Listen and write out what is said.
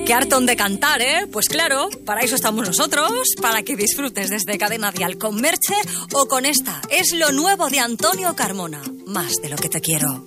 Qué hartón de cantar, ¿eh? Pues claro, para eso estamos nosotros, para que disfrutes desde Cadena Dial con Merche o con esta. Es lo nuevo de Antonio Carmona, Más de lo que te quiero.